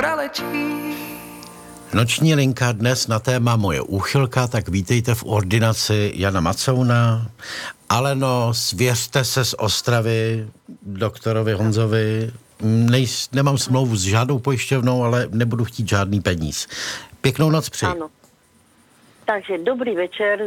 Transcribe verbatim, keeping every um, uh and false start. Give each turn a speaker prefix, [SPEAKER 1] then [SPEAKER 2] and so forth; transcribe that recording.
[SPEAKER 1] pralečí.
[SPEAKER 2] Noční linka dnes na téma Moje úchylka, tak vítejte v ordinaci Jana Macouna. Aleno, svěřte se z Ostravy doktorovi Honzovi. Nejs, nemám smlouvu s žádnou pojišťovnou, ale nebudu chtít žádný peníz. Pěknou noc přeji.
[SPEAKER 3] Ano. Takže dobrý večer